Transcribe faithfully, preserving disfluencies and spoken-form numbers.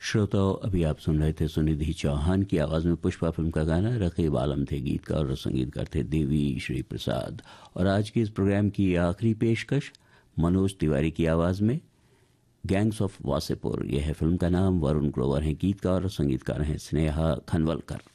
श्रोताओं, अभी आप सुन रहे थे सुनिधि चौहान की आवाज में पुष्पा फिल्म का गाना। रकीब आलम थे गीतकार और संगीतकार थे देवी श्री प्रसाद। और आज के इस प्रोग्राम की आखिरी पेशकश मनोज तिवारी की आवाज में गैंग्स ऑफ वासेपुर। यह है फिल्म का नाम। वरुण ग्रोवर हैं गीतकार और संगीतकार हैं स्नेहा खनवलकर।